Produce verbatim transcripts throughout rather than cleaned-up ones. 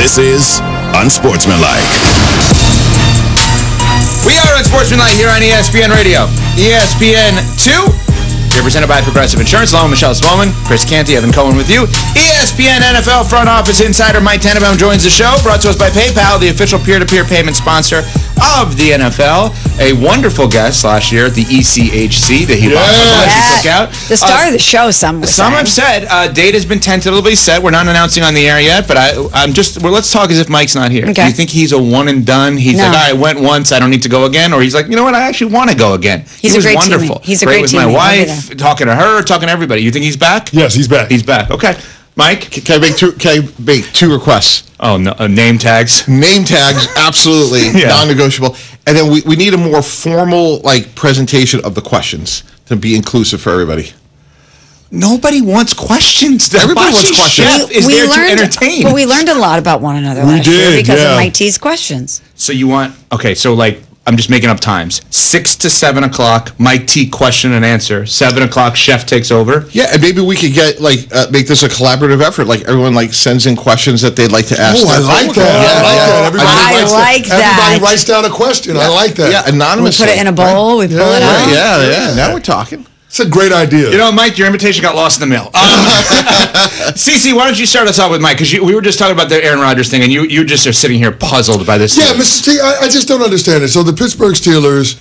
This is Unsportsmanlike. We are Unsportsmanlike here on E S P N Radio. E S P N two. You're presented by Progressive Insurance. Along with Michelle Spellman, Chris Canty, Evan Cohen with you. E S P N N F L front office insider Mike Tannenbaum joins the show. Brought to us by PayPal, the official peer-to-peer payment sponsor of the N F L. A wonderful guest last year at the E C H C that he yeah. yeah. took out. The star uh, of the show, some would Some say. have said uh, date has been tentatively set. We're not announcing on the air yet, but I, I'm just. Well, let's talk as if Mike's not here. Okay. Do you think he's a one and done? He's No. like, I went once, I don't need to go again, or he's like, you know what, I actually want to go again. He's he a was great wonderful. teammate. He's a great great with my teammate. I'll be wife, talking to her, talking to everybody. You think he's back? Yes, he's back. He's back. Okay, Mike. Can I make two? Can I make two requests? Oh no, uh, name tags. Name tags, absolutely Yeah. non-negotiable, and then we, we need a more formal like presentation of the questions to be inclusive for everybody. Nobody wants questions. The Everybody wants Hibachi questions. Chef is we there learned, to entertain. But we learned a lot about one another We last year did, because yeah. of Mike T's questions. So you want okay? So like. I'm just making up times. Six to seven o'clock, Mike T question and answer. Seven o'clock, Chef takes over. Yeah, and maybe we could get like uh, make this a collaborative effort. Like everyone like sends in questions that they'd like to ask. Oh, I them. like that. I like that. Everybody I writes like down, that. Everybody writes down a question. I like that. Yeah, We anonymously. put it in a bowl, we pull it Yeah. out. Yeah, yeah. Now we're talking. It's a great idea. You know, Mike, your invitation got lost in the mail. Um, Cece, why don't you start us off with Mike? Because we were just talking about the Aaron Rodgers thing, and you you just are sitting here puzzled by this. Yeah, news. Mister T, I, I just don't understand it. So the Pittsburgh Steelers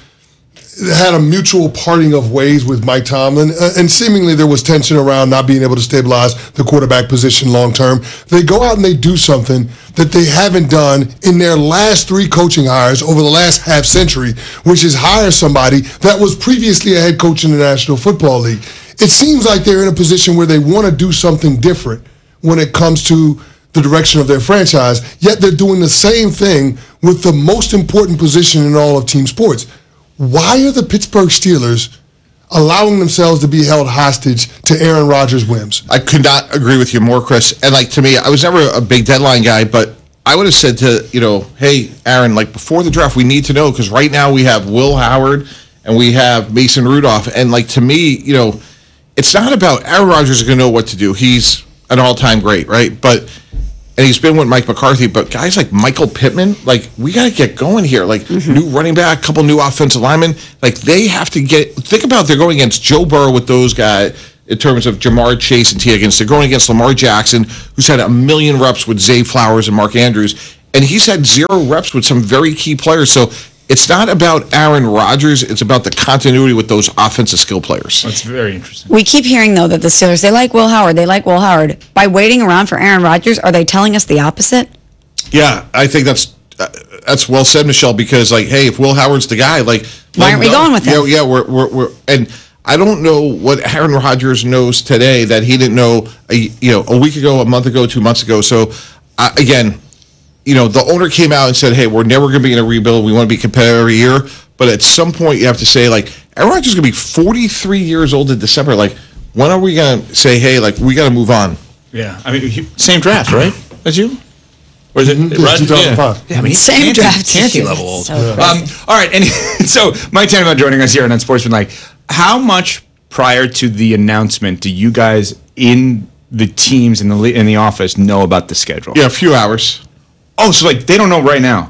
had a mutual parting of ways with Mike Tomlin, uh, and seemingly there was tension around not being able to stabilize the quarterback position long term. They go out and they do something that they haven't done in their last three coaching hires over the last half century, which is hire somebody that was previously a head coach in the National Football League. It seems like they're in a position where they want to do something different when it comes to the direction of their franchise, yet they're doing the same thing with the most important position in all of team sports. Why are the Pittsburgh Steelers allowing themselves to be held hostage to Aaron Rodgers' whims? I could not agree with you more, Chris. And like to me, I was never a big deadline guy, but I would have said to, you know, hey, Aaron, like before the draft, we need to know because right now we have Will Howard and we have Mason Rudolph. And like to me, you know, it's not about Aaron Rodgers is going to know what to do. He's an all-time great, right? But and he's been with Mike McCarthy, but guys like Michael Pittman, like, we got to get going here. Like, mm-hmm. new running back, couple new offensive linemen. Like, they have to get, think about they're going against Joe Burrow with those guys in terms of Jamar Chase and T. Higgins. They're going against Lamar Jackson, who's had a million reps with Zay Flowers and Mark Andrews. And he's had zero reps with some very key players. So it's not about Aaron Rodgers. It's about the continuity with those offensive skill players. That's very interesting. We keep hearing, though, that the Steelers, they like Will Howard. They like Will Howard. By waiting around for Aaron Rodgers, are they telling us the opposite? Yeah, I think that's uh, that's well said, Michelle, because, like, hey, if Will Howard's the guy, like... Why aren't we going with him? Yeah, yeah, we're, we're, we're... And I don't know what Aaron Rodgers knows today that he didn't know, a, you know, a week ago, a month ago, two months ago. So, uh, again... You know, the owner came out and said, hey, we're never going to be in a rebuild. We want to be competitive every year. But at some point, you have to say, like, Aaron Rodgers is going to be forty-three years old in December. Like, when are we going to say, hey, like, we got to move on? Yeah. I mean, he, same draft, right? As you? Or is it Mm-hmm. Rodgers? two thousand five. Yeah. yeah, I mean, he's Same Canty, draft. Canty level old. So um, all right. And so, Mike Tannenbaum joining us here on Unsportsmanlike. How much prior to the announcement do you guys in the teams in the in the office know about the schedule? Yeah, a few hours. Oh, so like they don't know right now.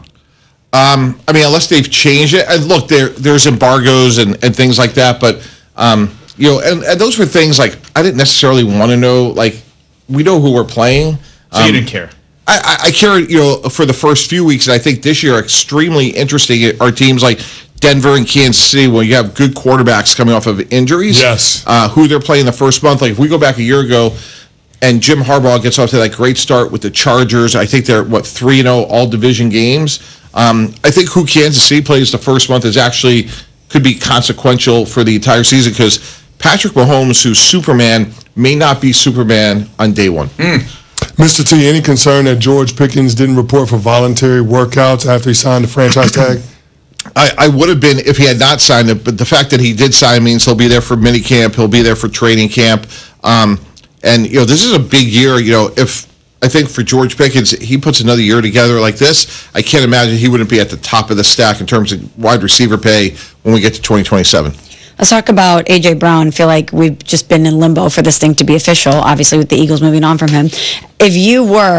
Um, I mean, unless they've changed it. And look, there there's embargoes and, and things like that. But, um, you know, and, and those were things like I didn't necessarily want to know. Like, we know who we're playing. So um, you didn't care? I, I, I cared, you know, for the first few weeks. And I think this year are extremely interesting are teams like Denver and Kansas City when you have good quarterbacks coming off of injuries. Yes. Uh, who they're playing the first month. Like, if we go back a year ago, and Jim Harbaugh gets off to that great start with the Chargers. I think they're, what, three and oh all division games. Um, I think who Kansas City plays the first month is actually could be consequential for the entire season because Patrick Mahomes, who's Superman, may not be Superman on day one. Mm. Mister T, any concern that George Pickens didn't report for voluntary workouts after he signed the franchise tag? I, I would have been if he had not signed it, but the fact that he did sign means he'll be there for mini camp, he'll be there for training camp. Um, And, you know, this is a big year. You know, if I think for George Pickens, he puts another year together like this, I can't imagine he wouldn't be at the top of the stack in terms of wide receiver pay when we get to twenty twenty-seven. Let's talk about A J. Brown. I feel like we've just been in limbo for this thing to be official, obviously with the Eagles moving on from him. If you were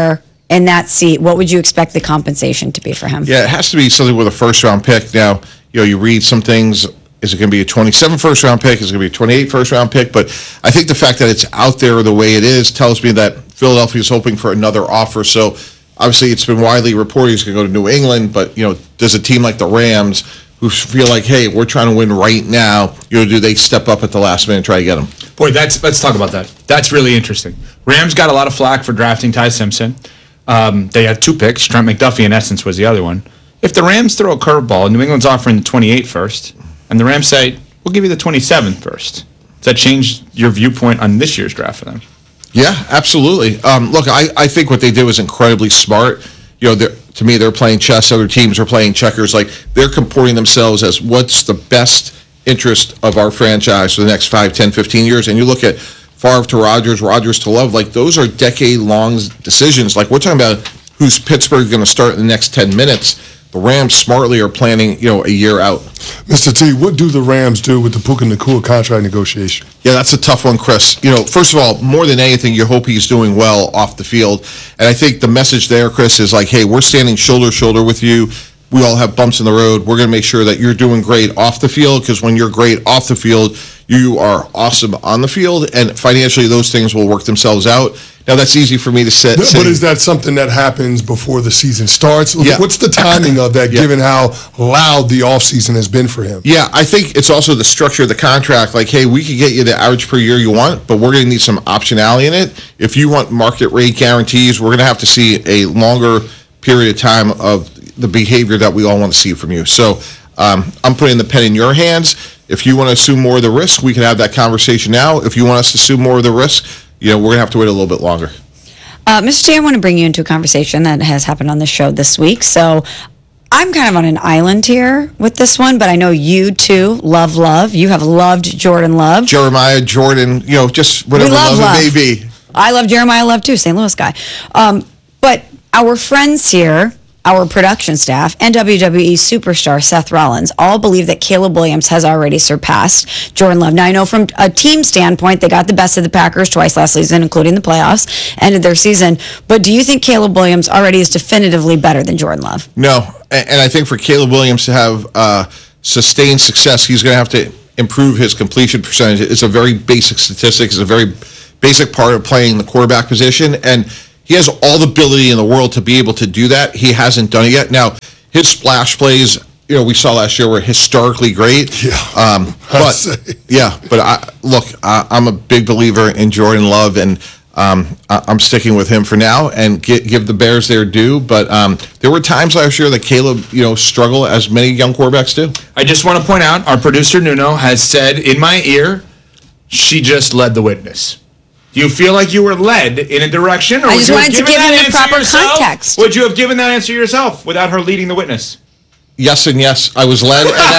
in that seat, what would you expect the compensation to be for him? Yeah, it has to be something with a first-round pick. Now, you know, you read some things. Is it going to be a twenty-seven first-round pick? Is it going to be a twenty-eight first-round pick? But I think the fact that it's out there the way it is tells me that Philadelphia is hoping for another offer. So, obviously, it's been widely reported he's going to go to New England. But, you know, does a team like the Rams, who feel like, hey, we're trying to win right now, you know, do they step up at the last minute and try to get him? Boy, that's let's talk about that. That's really interesting. Rams got a lot of flack for drafting Ty Simpson. Um, they had two picks. Trent McDuffie, in essence, was the other one. If the Rams throw a curveball, New England's offering the twenty-eight first, and the Rams say, we'll give you the twenty-seventh first. Does that change your viewpoint on this year's draft for them? Yeah, absolutely. Um, look, I, I think what they did was incredibly smart. You know, to me, they're playing chess. Other teams are playing checkers. Like, they're comporting themselves as what's the best interest of our franchise for the next five, ten, fifteen years. And you look at Favre to Rodgers, Rodgers to Love, like, those are decade-long decisions. Like, we're talking about who's Pittsburgh going to start in the next ten minutes. The Rams smartly are planning, you know, a year out. Mister T, what do the Rams do with the Puka Nacua contract negotiation? Yeah, that's a tough one, Chris. You know, first of all, more than anything, you hope he's doing well off the field. And I think the message there, Chris, is like, hey, we're standing shoulder to shoulder with you. We all have bumps in the road. We're going to make sure that you're doing great off the field, because when you're great off the field, you are awesome on the field, and financially those things will work themselves out. Now, that's easy for me to say. But say, is that something that happens before the season starts? Yeah. What's the timing of that, yeah. given how loud the offseason has been for him? Yeah, I think it's also the structure of the contract. Like, hey, we could get you the average per year you want, but we're going to need some optionality in it. If you want market rate guarantees, we're going to have to see a longer period of time of the behavior that we all want to see from you. So um, I'm putting the pen in your hands. If you want to assume more of the risk, we can have that conversation now. If you want us to assume more of the risk, you know, we're going to have to wait a little bit longer. Uh, Mister T, I want to bring you into a conversation that has happened on the show this week. So I'm kind of on an island here with this one, but I know you too love Love. You have loved Jordan Love. Jeremiah, Jordan, you know, just whatever we love, love, love it may be. I love Jeremiah Love too, Saint Louis guy. Um, but our friends here, our production staff, and W W E superstar Seth Rollins all believe that Caleb Williams has already surpassed Jordan Love. Now, I know from a team standpoint, they got the best of the Packers twice last season, including the playoffs, ended their season. But do you think Caleb Williams already is definitively better than Jordan Love? No, and I think for Caleb Williams to have uh, sustained success, he's going to have to improve his completion percentage. It's a very basic statistic. It's a very basic part of playing the quarterback position, and he has all the ability in the world to be able to do that. He hasn't done it yet. Now, his splash plays, you know, we saw last year were historically great. Yeah. Um, but yeah, but I, look, I, I'm a big believer in Jordan Love, and um, I, I'm sticking with him for now and get, give the Bears their due. But um, there were times last year that Caleb, you know, struggled, as many young quarterbacks do. I just want to point out, our producer Nuno has said in my ear, she just led the witness. Do you feel like you were led in a direction? Or I just would you wanted have to given give that him the answer proper yourself? context. Would you have given that answer yourself without her leading the witness? Yes and yes, I was led, and then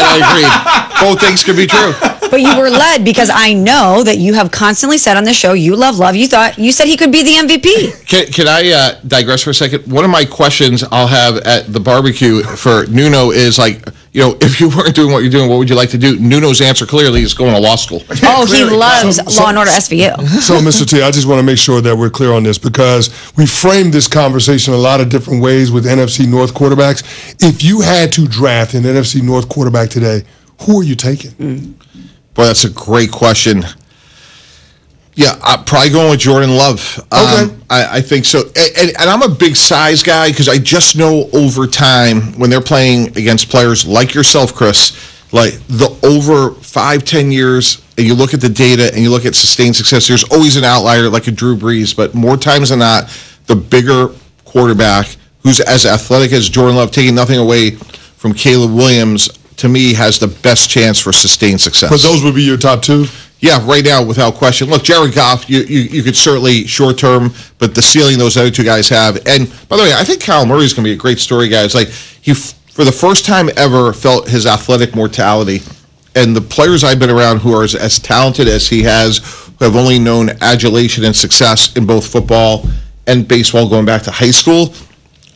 I agreed. Both things could be true. But you were led because I know that you have constantly said on the show you love Love. You thought you said he could be the M V P. Can, can I uh, digress for a second? One of my questions I'll have at the barbecue for Nuno is like, you know, if you weren't doing what you're doing, what would you like to do? Nuno's answer clearly is going to law school. Oh, he Clearly. loves So- so- Law and Order S V U. So, Mister T, I just want to make sure that we're clear on this, because we framed this conversation a lot of different ways with N F C North quarterbacks. If you had to draft an N F C North quarterback today, who are you taking? Mm. Boy, that's a great question. Yeah, I'm probably going with Jordan Love. Okay. Um, I, I think so. And, and, and I'm a big size guy because I just know over time when they're playing against players like yourself, Chris, like the over five, ten years, and you look at the data and you look at sustained success, there's always an outlier like a Drew Brees, but more times than not, the bigger quarterback who's as athletic as Jordan Love, taking nothing away from Caleb Williams, to me, has the best chance for sustained success. But those would be your top two? Yeah, right now, without question. Look, Jared Goff, you, you, you could certainly short-term, but the ceiling those other two guys have. And, by the way, I think Kyle Murray is going to be a great story, guys. Like, he, for the first time ever, felt his athletic mortality. And the players I've been around who are as, as talented as he has, who have only known adulation and success in both football and baseball going back to high school,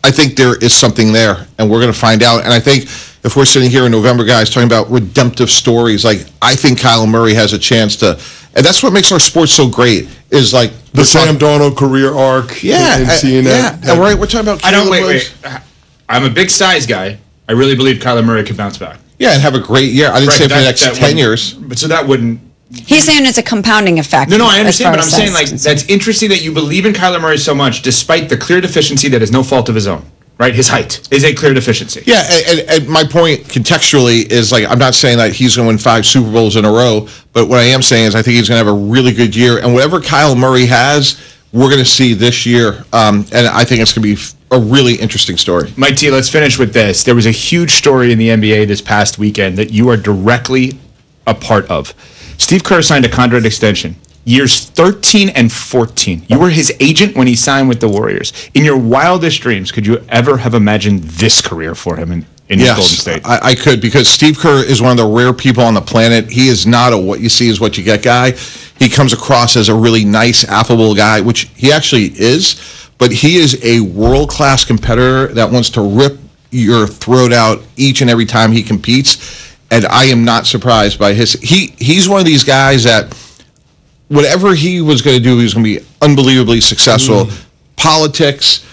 I think there is something there, and we're going to find out. And I think if we're sitting here in November, guys, talking about redemptive stories, like I think Kyler Murray has a chance to, and that's what makes our sport so great. Is like the Sam Darnold career arc. Yeah, and seeing yeah. that. And right, we're talking about. I don't wait. Williams. Wait, I'm a big size guy. I really believe Kyler Murray could bounce back. Yeah, and have a great year. I didn't Right, say for that- the next that ten wouldn't- years. But so that wouldn't. He's saying it's a compounding effect. No, no, I as understand, far but I'm as saying size like is concerned. that's interesting that you believe in Kyler Murray so much, despite the clear deficiency that is no fault of his own. Right, his height is a clear deficiency. Yeah, and, and, and my point contextually is like I'm not saying that he's going to win five Super Bowls in a row, but what I am saying is I think he's going to have a really good year, and whatever Kyle Murray has, we're going to see this year, um, and I think it's going to be a really interesting story. Mike T, let's finish with this. There was a huge story in the N B A this past weekend that you are directly a part of. Steve Kerr signed a contract extension. Years thirteen and fourteen. You were his agent when he signed with the Warriors. In your wildest dreams, could you ever have imagined this career for him in, in Yes, Golden State? I, I could, because Steve Kerr is one of the rare people on the planet. He is not a what you see is what you get guy. He comes across as a really nice, affable guy, which he actually is, but he is a world-class competitor that wants to rip your throat out each and every time he competes, and I am not surprised by his... He He's one of these guys that... Whatever he was going to do, he was going to be unbelievably successful. Mm. Politics,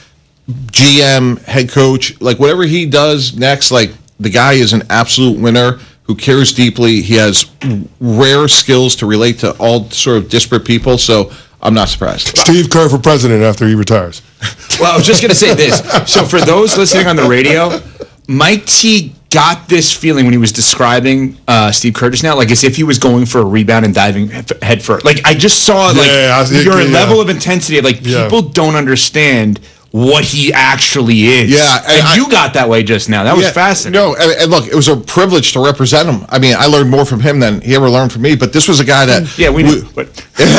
G M, head coach, like whatever he does next, like the guy is an absolute winner who cares deeply. He has rare skills to relate to all sort of disparate people, so I'm not surprised. Steve Kerr for president after he retires. Well, I was just going to say this. So for those listening on the radio, Mike T got this feeling when he was describing uh, Steve Kerr just now, like as if he was going for a rebound and diving head first. Like I just saw like Yeah, I see- your yeah. level of intensity. Like Yeah. people don't understand what he actually is. Yeah, and, and I- you got that way just now. That was Yeah, fascinating. No, and, and look, it was a privilege to represent him. I mean, I learned more from him than he ever learned from me, but this was a guy that... Yeah, we knew. But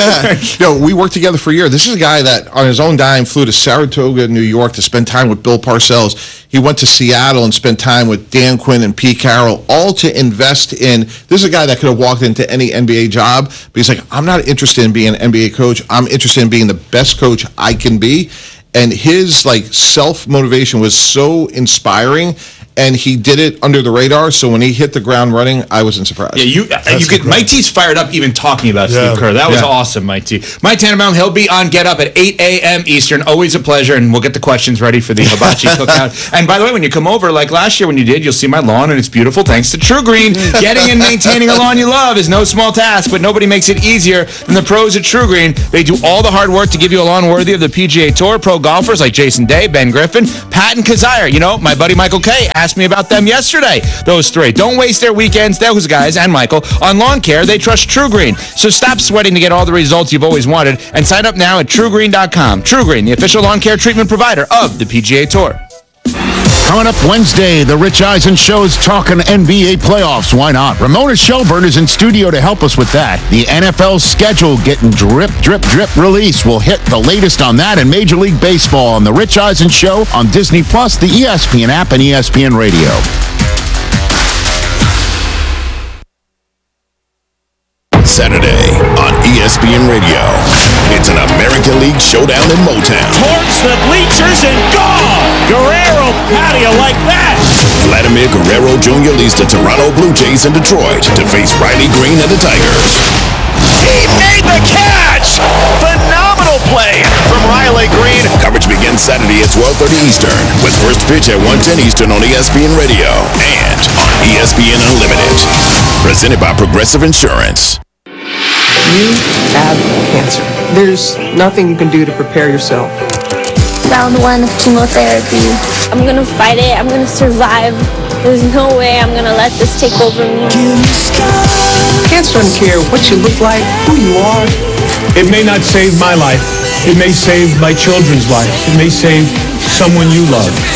no, we worked together for a year. This is a guy that, on his own dime, flew to Saratoga, New York to spend time with Bill Parcells. He went to Seattle and spent time with Dan Quinn and Pete Carroll, all to invest in... This is a guy that could have walked into any N B A job, but he's like, I'm not interested in being an N B A coach. I'm interested in being the best coach I can be. And his like self-motivation was so inspiring, and he did it under the radar. So when he hit the ground running, I wasn't surprised. yeah, you uh, you get Mike T's fired up even talking about Yeah. Steve Kerr. That was Yeah. awesome, Mike T. Mike Tannenbaum, he'll be on Get Up at eight a.m. Eastern. Always a pleasure, and we'll get the questions ready for the hibachi cookout. And by the way, when you come over, like last year when you did, you'll see my lawn, and it's beautiful thanks to True Green. Getting and maintaining a lawn you love is no small task, but nobody makes it easier than the pros at True Green. They do all the hard work to give you a lawn worthy of the P G A Tour. Pro golfers like Jason Day, Ben Griffin, Pat and Kazire. You know, my buddy Michael Kay asked me about them yesterday. Those three. Don't waste their weekends, those guys and Michael, on lawn care. They trust True Green. So stop sweating to get all the results you've always wanted and sign up now at true green dot com. True Green, the official lawn care treatment provider of the P G A Tour. Coming up Wednesday, the Rich Eisen Show's talking N B A playoffs. Why not? Ramona Shelburne is in studio to help us with that. The N F L schedule getting drip, drip, drip release. We'll hit the latest on that and Major League Baseball on the Rich Eisen Show on Disney Plus, the E S P N app, and E S P N Radio. Saturday on E S P N Radio. It's an American League showdown in Motown. Towards the bleachers and gone! Guerrero patio like that! Vladimir Guerrero Junior leads the Toronto Blue Jays in Detroit to face Riley Green and the Tigers. He made the catch! Phenomenal play from Riley Green. Coverage begins Saturday at twelve thirty Eastern with first pitch at one ten Eastern on E S P N Radio and on E S P N Unlimited. Presented by Progressive Insurance. You have cancer. There's nothing you can do to prepare yourself. Round one of chemotherapy. I'm gonna fight it. I'm gonna survive. There's no way I'm gonna let this take over me. Cancer doesn't care what you look like, who you are. It may not save my life. It may save my children's lives. It may save someone you love.